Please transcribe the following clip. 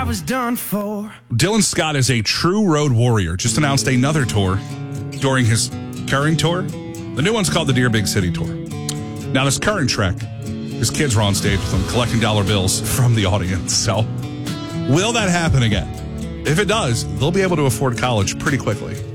I was done for. Dylan Scott is a true road warrior. Just announced another tour during his current tour. The new one's called the Dear Big City Tour. Now, this current trek, his kids were on stage with him, collecting dollar bills from the audience. So, will that happen again? If it does, they'll be able to afford college pretty quickly.